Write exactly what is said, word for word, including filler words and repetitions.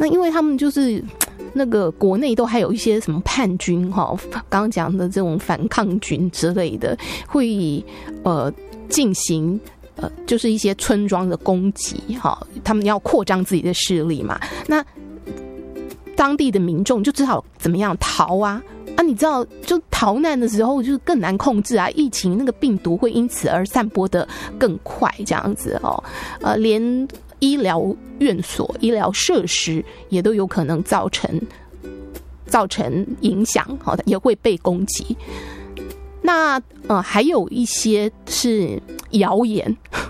那因为他们就是那个国内都还有一些什么叛军哈，刚刚讲的这种反抗军之类的，会呃进行呃就是一些村庄的攻击哈，他们要扩张自己的势力嘛。那当地的民众就只好怎么样逃啊？啊，你知道，就逃难的时候就更难控制啊，疫情那个病毒会因此而散播的更快，这样子哦，呃，连医疗院所、医疗设施也都有可能造成造成影响，好的，也会被攻击。那呃，还有一些是谣言，